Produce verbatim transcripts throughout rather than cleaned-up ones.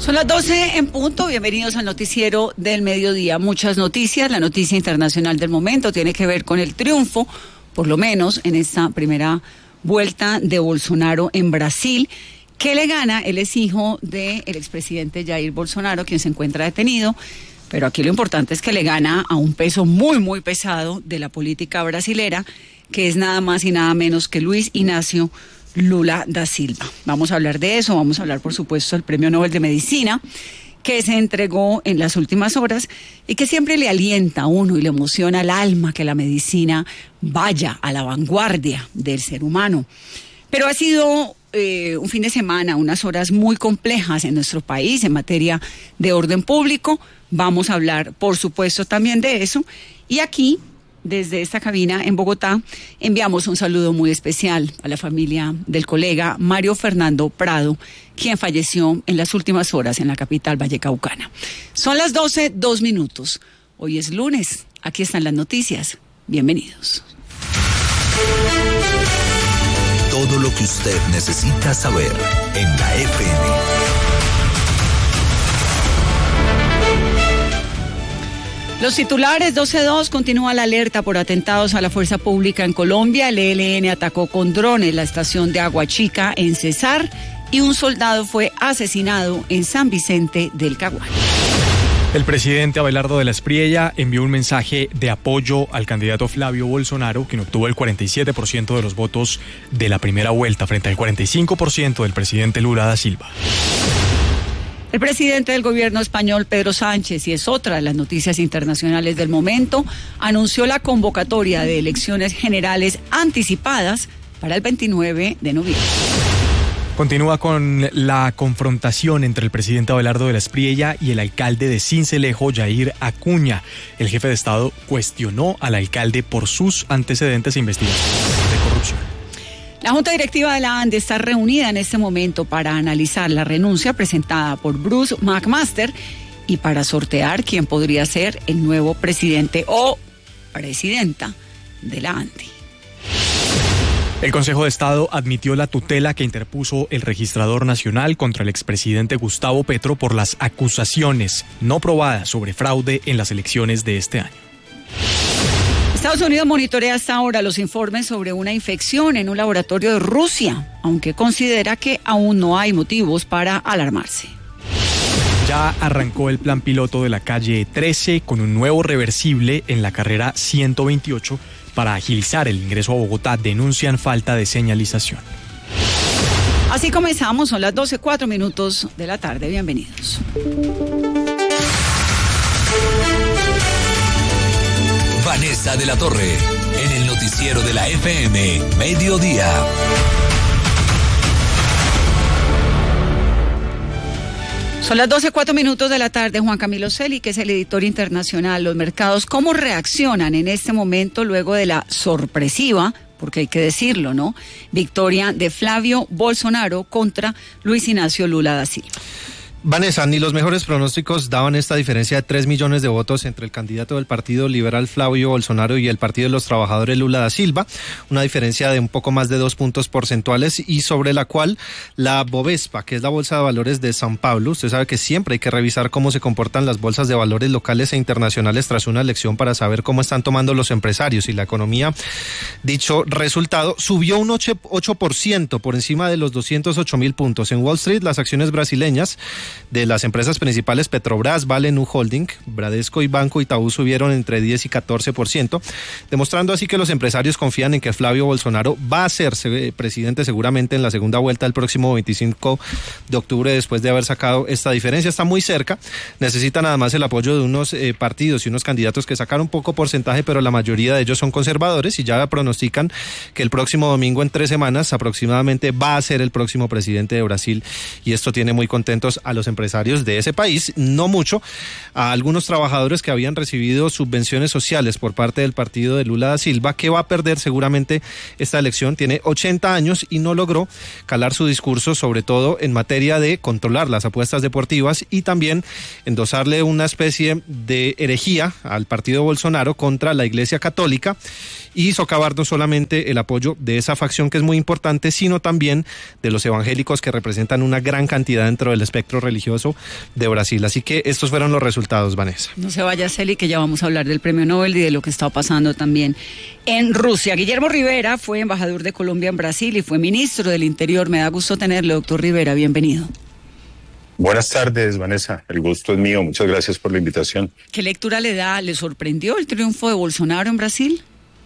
Son las doce en punto, bienvenidos al noticiero del mediodía. Muchas noticias, la noticia internacional del momento tiene que ver con el triunfo, por lo menos en esta primera vuelta de Bolsonaro en Brasil. ¿Qué le gana? Él es hijo del expresidente Jair Bolsonaro, quien se encuentra detenido, pero aquí lo importante es que le gana a un peso muy, muy pesado de la política brasilera, que es nada más y nada menos que Luis Inácio Lula da Silva. Vamos a hablar de eso, vamos a hablar por supuesto del Premio Nobel de Medicina que se entregó en las últimas horas y que siempre le alienta a uno y le emociona el alma que la medicina vaya a la vanguardia del ser humano. Pero ha sido eh, un fin de semana, unas horas muy complejas en nuestro país en materia de orden público. Vamos a hablar por supuesto también de eso y aquí, desde esta cabina en Bogotá, enviamos un saludo muy especial a la familia del colega Mario Fernando Prado, quien falleció en las últimas horas en la capital vallecaucana. Son las doce, dos minutos. Hoy es lunes. Aquí están las noticias. Bienvenidos. Todo lo que usted necesita saber en la F M. Los titulares. Doce dos, continúa la alerta por atentados a la fuerza pública en Colombia. El E L N atacó con drones la estación de Agua Chica en Cesar y un soldado fue asesinado en San Vicente del Caguán. El presidente Abelardo de la Espriella envió un mensaje de apoyo al candidato Flavio Bolsonaro, quien obtuvo el cuarenta y siete por ciento de los votos de la primera vuelta frente al cuarenta y cinco por ciento del presidente Lula da Silva. El presidente del gobierno español, Pedro Sánchez, y es otra de las noticias internacionales del momento, anunció la convocatoria de elecciones generales anticipadas para el veintinueve de noviembre. Continúa con la confrontación entre el presidente Abelardo de la Espriella y el alcalde de Sincelejo, Jair Acuña. El jefe de Estado cuestionó al alcalde por sus antecedentes e investigaciones de corrupción. La Junta Directiva de la ANDE está reunida en este momento para analizar la renuncia presentada por Bruce McMaster y para sortear quién podría ser el nuevo presidente o presidenta de la ANDE. El Consejo de Estado admitió la tutela que interpuso el registrador nacional contra el expresidente Gustavo Petro por las acusaciones no probadas sobre fraude en las elecciones de este año. Estados Unidos monitorea hasta ahora los informes sobre una infección en un laboratorio de Rusia, aunque considera que aún no hay motivos para alarmarse. Ya arrancó el plan piloto de la calle trece con un nuevo reversible en la carrera ciento veintiocho para agilizar el ingreso a Bogotá. Denuncian falta de señalización. Así comenzamos, son las doce, cuatro minutos de la tarde. Bienvenidos. Vanessa de la Torre, en el noticiero de la F M, Mediodía. Son las doce, cuatro minutos de la tarde. Juan Camilo Celi, que es el editor internacional. Los mercados, ¿cómo reaccionan en este momento luego de la sorpresiva, porque hay que decirlo, ¿no?, victoria de Flavio Bolsonaro contra Luis Inácio Lula da Silva? Vanessa, ni los mejores pronósticos daban esta diferencia de tres millones de votos entre el candidato del Partido Liberal Flavio Bolsonaro y el Partido de los Trabajadores Lula da Silva, una diferencia de un poco más de dos puntos porcentuales y sobre la cual la Bovespa, que es la Bolsa de Valores de São Paulo, usted sabe que siempre hay que revisar cómo se comportan las bolsas de valores locales e internacionales tras una elección para saber cómo están tomando los empresarios y la economía. Dicho resultado subió un ocho por ciento por encima de los doscientos ocho mil puntos. En Wall Street, las acciones brasileñas de las empresas principales Petrobras, Vale, Nu Holding, Bradesco y Banco Itaú subieron entre diez y catorce por ciento, demostrando así que los empresarios confían en que Flavio Bolsonaro va a ser presidente seguramente en la segunda vuelta el próximo veinticinco de octubre, después de haber sacado esta diferencia. Está muy cerca, necesita nada más el apoyo de unos eh, partidos y unos candidatos que sacaron poco porcentaje, pero la mayoría de ellos son conservadores y ya pronostican que el próximo domingo, en tres semanas aproximadamente, va a ser el próximo presidente de Brasil, y esto tiene muy contentos a los los empresarios de ese país, no mucho a algunos trabajadores que habían recibido subvenciones sociales por parte del partido de Lula da Silva, que va a perder seguramente esta elección. Tiene ochenta años y no logró calar su discurso, sobre todo en materia de controlar las apuestas deportivas y también endosarle una especie de herejía al partido Bolsonaro contra la Iglesia Católica y socavar no solamente el apoyo de esa facción que es muy importante, sino también de los evangélicos que representan una gran cantidad dentro del espectro religioso de Brasil. Así que estos fueron los resultados, Vanessa. No se vaya, Celi, que ya vamos a hablar del premio Nobel y de lo que está pasando también en Rusia. Guillermo Rivera fue embajador de Colombia en Brasil y fue ministro del Interior. Me da gusto tenerle, doctor Rivera, bienvenido. Buenas tardes, Vanessa. El gusto es mío. Muchas gracias por la invitación. ¿Qué lectura le da? ¿Le sorprendió el triunfo de Bolsonaro en Brasil?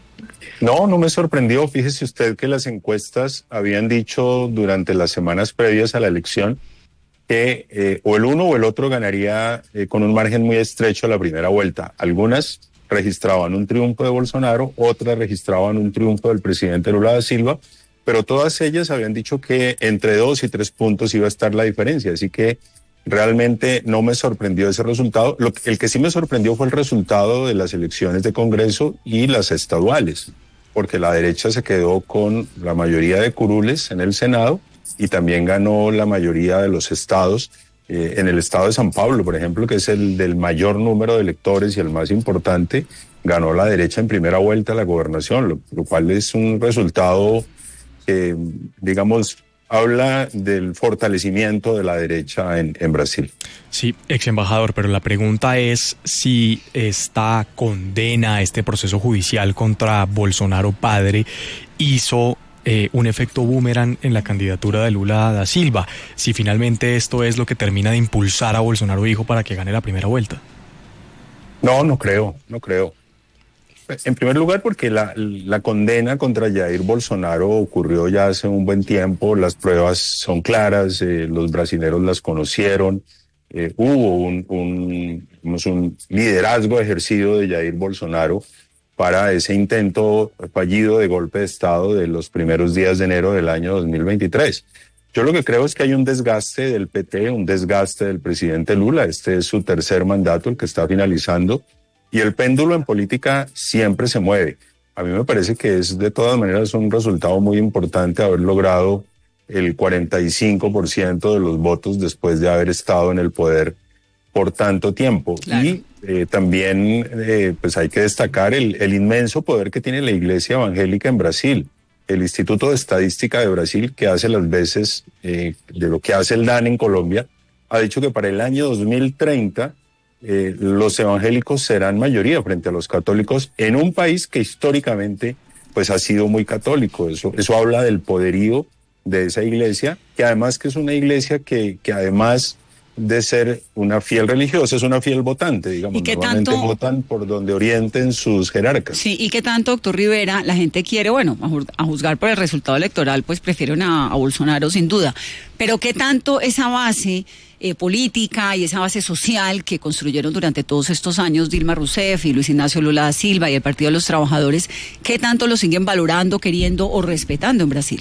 No, no me sorprendió. Fíjese usted que las encuestas habían dicho durante las semanas previas a la elección que eh, o el uno o el otro ganaría eh, con un margen muy estrecho a la primera vuelta. Algunas registraban un triunfo de Bolsonaro, otras registraban un triunfo del presidente Lula da Silva, pero todas ellas habían dicho que entre dos y tres puntos iba a estar la diferencia, así que realmente no me sorprendió ese resultado. Lo, el que sí me sorprendió fue el resultado de las elecciones de Congreso y las estaduales, porque la derecha se quedó con la mayoría de curules en el Senado y también ganó la mayoría de los estados. Eh, en el estado de San Pablo, por ejemplo, que es el del mayor número de electores y el más importante, ganó la derecha en primera vuelta la gobernación, lo, lo cual es un resultado que, digamos, habla del fortalecimiento de la derecha en, en Brasil. Sí, ex embajador, pero la pregunta es si esta condena, este proceso judicial contra Bolsonaro padre, hizo eh, un efecto boomerang en la candidatura de Lula da Silva, si finalmente esto es lo que termina de impulsar a Bolsonaro hijo para que gane la primera vuelta. No, no creo, no creo. En primer lugar, porque la, la condena contra Jair Bolsonaro ocurrió ya hace un buen tiempo, las pruebas son claras, eh, los brasileños las conocieron, eh, hubo un, un, un liderazgo ejercido de Jair Bolsonaro para ese intento fallido de golpe de Estado de los primeros días de enero del año dos mil veintitrés. Yo lo que creo es que hay un desgaste del P T, un desgaste del presidente Lula, este es su tercer mandato, el que está finalizando, y el péndulo en política siempre se mueve. A mí me parece que es de todas maneras un resultado muy importante haber logrado el cuarenta y cinco por ciento de los votos después de haber estado en el poder por tanto tiempo. Claro. Y eh, también eh, pues hay que destacar el, el inmenso poder que tiene la Iglesia Evangélica en Brasil. El Instituto de Estadística de Brasil, que hace las veces eh, de lo que hace el D A N en Colombia, ha dicho que para el año dos mil treinta Eh, los evangélicos serán mayoría frente a los católicos en un país que históricamente pues ha sido muy católico. Eso, eso habla del poderío de esa iglesia, que además que es una iglesia que, que además de ser una fiel religiosa, es una fiel votante, digamos. ¿Y qué normalmente tanto votan por donde orienten sus jerarcas. Sí, y qué tanto, doctor Rivera, la gente quiere, bueno, a juzgar por el resultado electoral, pues prefieren a, a Bolsonaro sin duda, pero qué tanto esa base eh, política y esa base social que construyeron durante todos estos años Dilma Rousseff y Luis Ignacio Lula da Silva y el Partido de los Trabajadores, qué tanto lo siguen valorando, queriendo o respetando en Brasil?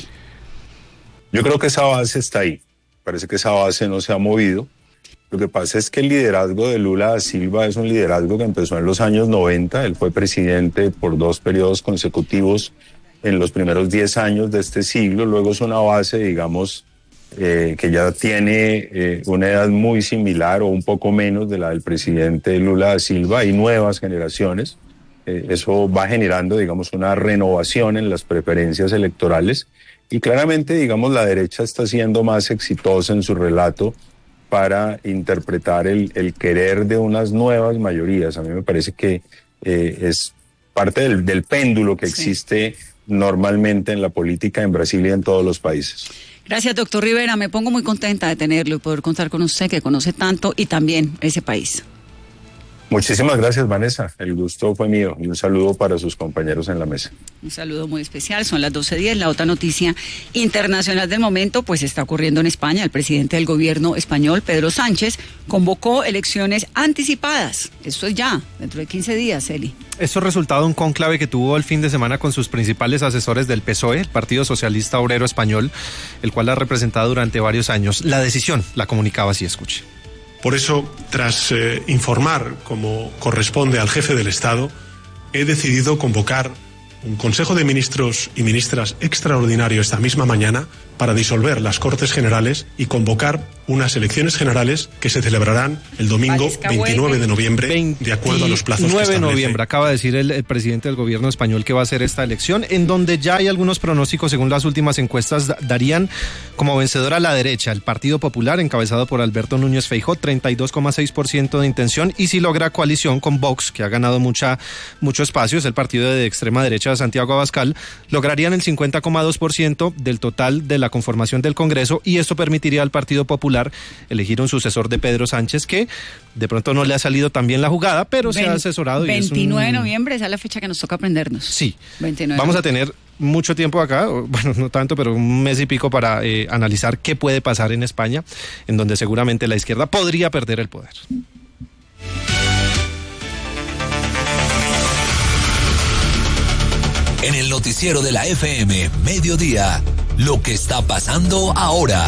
Yo creo que esa base está ahí, parece que esa base no se ha movido. Lo que pasa es que el liderazgo de Lula da Silva es un liderazgo que empezó en los años noventa. Él fue presidente por dos periodos consecutivos en los primeros diez años de este siglo. Luego es una base, digamos, eh, que ya tiene eh, una edad muy similar o un poco menos de la del presidente Lula da Silva y nuevas generaciones. Eh, eso va generando, digamos, una renovación en las preferencias electorales. Y claramente, digamos, la derecha está siendo más exitosa en su relato para interpretar el, el querer de unas nuevas mayorías. A mí me parece que eh, es parte del, del péndulo que existe sí. normalmente en la política en Brasil y en todos los países. Gracias, doctor Rivera. Me pongo muy contenta de tenerlo y poder contar con usted, que conoce tanto y también ese país. Muchísimas gracias, Vanessa. El gusto fue mío y un saludo para sus compañeros en la mesa. Un saludo muy especial. Son las doce diez. La otra noticia internacional del momento pues está ocurriendo en España. El presidente del gobierno español, Pedro Sánchez, convocó elecciones anticipadas. Esto es ya, dentro de quince días, Eli. Esto es resultado de un cónclave que tuvo el fin de semana con sus principales asesores del P S O E, el Partido Socialista Obrero Español, el cual ha representado durante varios años. La decisión la comunicaba así, escuche. Por eso, tras eh, informar como corresponde al jefe del Estado, he decidido convocar un Consejo de Ministros y Ministras extraordinario esta misma mañana para disolver las Cortes Generales y convocar unas elecciones generales que se celebrarán el domingo veintinueve de noviembre, de acuerdo a los plazos que establece. veintinueve de noviembre, acaba de decir el, el presidente del gobierno español que va a hacer esta elección, en donde ya hay algunos pronósticos, según las últimas encuestas, da, darían como vencedor a la derecha, el Partido Popular, encabezado por Alberto Núñez Feijóo, treinta y dos coma seis por ciento de intención, y si logra coalición con Vox, que ha ganado mucha, mucho espacio, es el partido de extrema derecha de Santiago Abascal, lograrían el cincuenta coma dos por ciento del total de la conformación del Congreso, y esto permitiría al Partido Popular elegir un sucesor de Pedro Sánchez, que de pronto no le ha salido tan bien la jugada, pero se ha asesorado. veintinueve y es de un... noviembre, esa es la fecha que nos toca aprendernos. Sí, veintinueve. Vamos a tener mucho tiempo acá, bueno, no tanto, pero un mes y pico para eh, analizar qué puede pasar en España, en donde seguramente la izquierda podría perder el poder. En el noticiero de la F M, Mediodía, lo que está pasando ahora.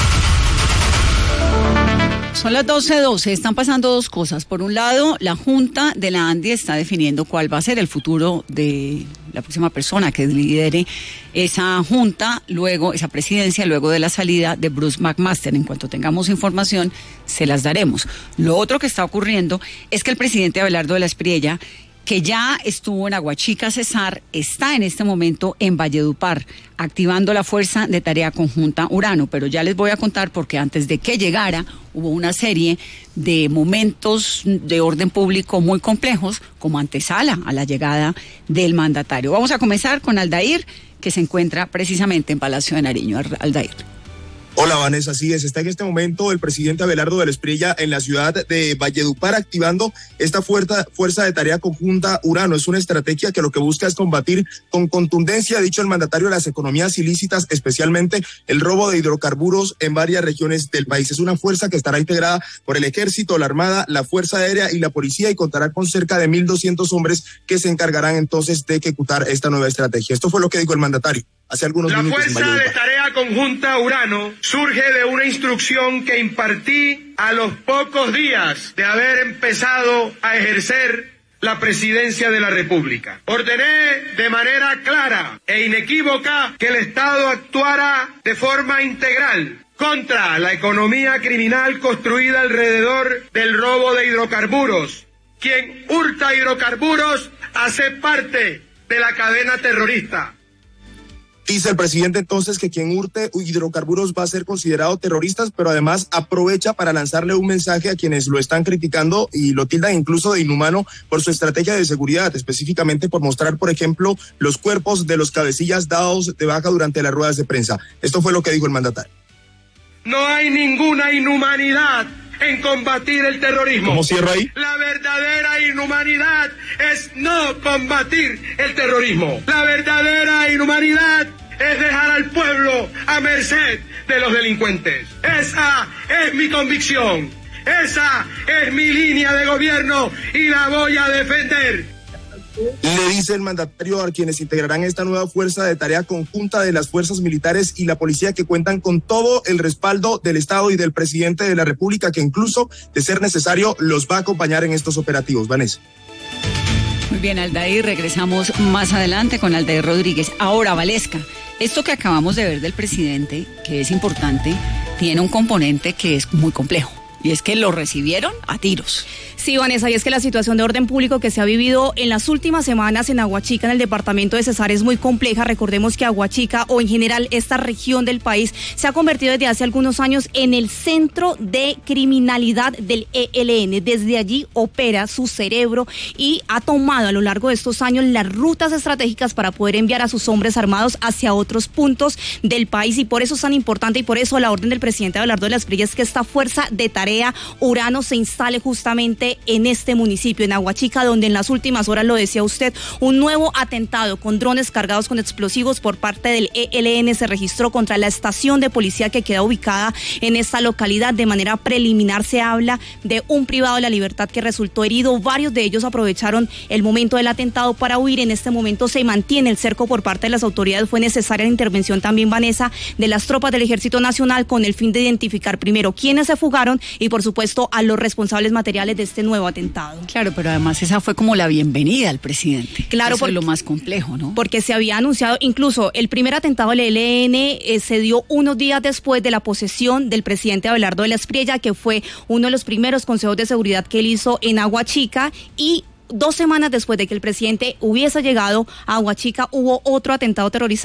Son las doce doce, están pasando dos cosas. Por un lado, la Junta de la ANDI está definiendo cuál va a ser el futuro de la próxima persona que lidere esa junta, luego esa presidencia, luego de la salida de Bruce McMaster. En cuanto tengamos información, se las daremos. Lo otro que está ocurriendo es que el presidente Abelardo de la Espriella, que ya estuvo en Aguachica Cesar, está en este momento en Valledupar, activando la Fuerza de Tarea Conjunta Urano. Pero ya les voy a contar porque antes de que llegara hubo una serie de momentos de orden público muy complejos como antesala a la llegada del mandatario. Vamos a comenzar con Aldair, que se encuentra precisamente en Palacio de Nariño. Aldair. Hola Vanessa, así es, está en este momento el presidente Abelardo de la Espriella en la ciudad de Valledupar activando esta fuerza, fuerza de tarea conjunta Urano. Es una estrategia que lo que busca es combatir con contundencia, ha dicho el mandatario, las economías ilícitas, especialmente el robo de hidrocarburos en varias regiones del país. Es una fuerza que estará integrada por el Ejército, la Armada, la Fuerza Aérea y la Policía, y contará con cerca de mil doscientos hombres que se encargarán entonces de ejecutar esta nueva estrategia. Esto fue lo que dijo el mandatario hace algunos la minutos. La Fuerza de Tarea Conjunta Urano surge de una instrucción que impartí a los pocos días de haber empezado a ejercer la presidencia de la República. Ordené de manera clara e inequívoca que el Estado actuara de forma integral contra la economía criminal construida alrededor del robo de hidrocarburos. Quien hurta hidrocarburos hace parte de la cadena terrorista. Dice el presidente entonces que quien hurte hidrocarburos va a ser considerado terroristas, pero además aprovecha para lanzarle un mensaje a quienes lo están criticando y lo tildan incluso de inhumano por su estrategia de seguridad, específicamente por mostrar, por ejemplo, los cuerpos de los cabecillas dados de baja durante las ruedas de prensa. Esto fue lo que dijo el mandatario. No hay ninguna inhumanidad en combatir el terrorismo. ¿Cómo cierra ahí? La verdadera inhumanidad es no combatir el terrorismo. La verdadera inhumanidad es dejar al pueblo a merced de los delincuentes. Esa es mi convicción. Esa es mi línea de gobierno y la voy a defender. Le dice el mandatario a quienes integrarán esta nueva fuerza de tarea conjunta de las fuerzas militares y la policía, que cuentan con todo el respaldo del Estado y del presidente de la República, que incluso, de ser necesario, los va a acompañar en estos operativos. Vanessa. Muy bien, Aldair, regresamos más adelante con Aldair Rodríguez. Ahora, Valesca, esto que acabamos de ver del presidente, que es importante, tiene un componente que es muy complejo. Y es que lo recibieron a tiros. Sí, Vanessa, y es que la situación de orden público que se ha vivido en las últimas semanas en Aguachica, en el departamento de Cesar, es muy compleja. Recordemos que Aguachica, o en general esta región del país, se ha convertido desde hace algunos años en el centro de criminalidad del E L N. Desde allí opera su cerebro y ha tomado a lo largo de estos años las rutas estratégicas para poder enviar a sus hombres armados hacia otros puntos del país. Y por eso es tan importante, y por eso la orden del presidente Abelardo de la Espriella es que esta fuerza de tarea Urano se instale justamente en este municipio, en Aguachica, donde en las últimas horas, lo decía usted, un nuevo atentado con drones cargados con explosivos por parte del E L N se registró contra la estación de policía que queda ubicada en esta localidad. De manera preliminar se habla de un privado de la libertad que resultó herido. Varios de ellos aprovecharon el momento del atentado para huir. En este momento se mantiene el cerco por parte de las autoridades. Fue necesaria la intervención también, Vanessa, de las tropas del Ejército Nacional con el fin de identificar primero quiénes se fugaron y por supuesto a los responsables materiales de este nuevo atentado. Claro, pero además esa fue como la bienvenida al presidente. Claro, eso por, es lo más complejo, ¿no? Porque se había anunciado, incluso el primer atentado del E L N eh, se dio unos días después de la posesión del presidente Abelardo de la Espriella, que fue uno de los primeros consejos de seguridad que él hizo en Aguachica, y dos semanas después de que el presidente hubiese llegado a Aguachica hubo otro atentado terrorista